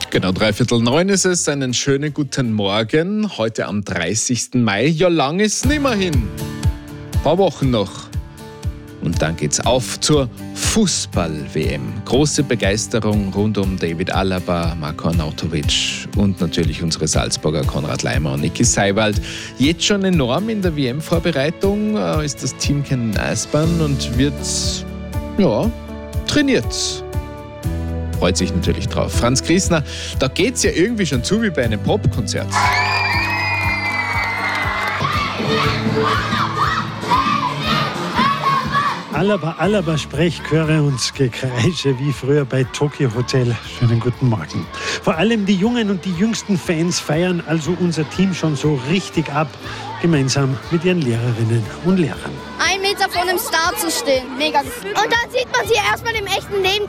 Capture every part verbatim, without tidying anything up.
Genau, dreiviertel neun ist es. Einen schönen guten Morgen. Heute am dreißigsten Mai. Ja, lang ist nimmer hin. Ein paar Wochen noch. Und dann geht's auf zur Fußball-W M. Große Begeisterung rund um David Alaba, Marko Arnautovic und natürlich unsere Salzburger Konrad Laimer und Niki Seiwald. Jetzt schon enorm in der W M-Vorbereitung äh, ist das Team kein Eisbahn und wird, ja, trainiert. Freut sich natürlich drauf. Franz Griesner, da geht's ja irgendwie schon zu wie bei einem Popkonzert. Alaba, Alaba, Sprechchöre und Gekreische wie früher bei Tokyo Hotel. Schönen guten Morgen. Vor allem die jungen und die jüngsten Fans feiern also unser Team schon so richtig ab, gemeinsam mit ihren Lehrerinnen und Lehrern. Ein Meter vor einem Star zu stehen, mega Gefühl. Und dann sieht man sie erstmal im echten Leben.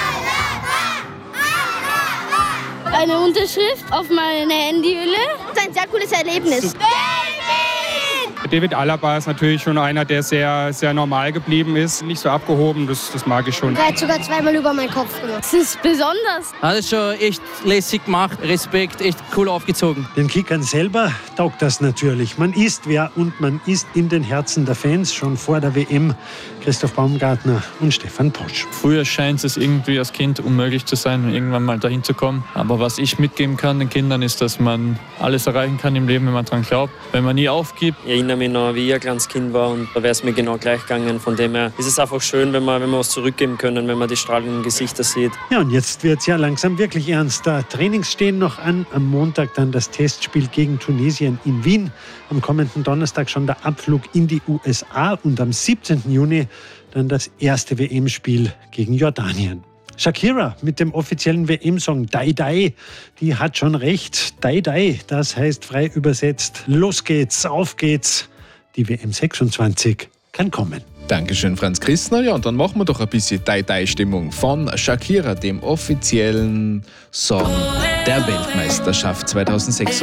Eine Unterschrift auf meine Handyhülle. Das ist ein sehr cooles Erlebnis. David Alaba ist natürlich schon einer, der sehr, sehr normal geblieben ist, nicht so abgehoben, das, das mag ich schon. Er hat sogar zweimal über meinen Kopf gemacht. Das ist besonders. Hat es schon echt lässig gemacht, Respekt, echt cool aufgezogen. Den Kickern selber taugt das natürlich. Man ist wer und man ist in den Herzen der Fans schon vor der W M. Christoph Baumgartner und Stefan Posch. Früher scheint es irgendwie als Kind unmöglich zu sein, irgendwann mal dahin zu kommen. Aber was ich mitgeben kann den Kindern ist, dass man alles erreichen kann im Leben, wenn man daran glaubt, wenn man nie aufgibt. Ich erinnere mich noch, wie ich ein kleines Kind war und da wäre es mir genau gleich gegangen. Von dem her ist es einfach schön, wenn wir, wenn wir was zurückgeben können, wenn man die strahlenden Gesichter sieht. Ja, und jetzt wird es ja langsam wirklich ernst. Da Trainings stehen noch an. Am Montag dann das Testspiel gegen Tunesien in Wien. Am kommenden Donnerstag schon der Abflug in die U S A und am siebzehnten Juni dann das erste W M-Spiel gegen Jordanien. Shakira mit dem offiziellen W M-Song Die Die, die hat schon recht. Die Die, das heißt frei übersetzt, los geht's, auf geht's. Die W M sechsundzwanzig kann kommen. Dankeschön, Franz Griesner. Ja, und dann machen wir doch ein bisschen Die-Die-Stimmung von Shakira, dem offiziellen Song der Weltmeisterschaft zweitausendsechsundzwanzig.